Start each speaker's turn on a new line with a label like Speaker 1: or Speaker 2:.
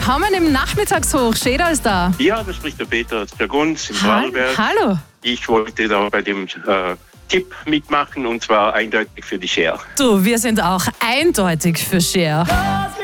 Speaker 1: Willkommen im Nachmittagshoch. Schön, dass da.
Speaker 2: Ja, da spricht der Peter aus der Gunz im Vorarlberg.
Speaker 1: Hallo.
Speaker 2: Ich wollte da bei dem Tipp mitmachen und zwar eindeutig für die Cher.
Speaker 1: Du, wir sind auch eindeutig für Cher.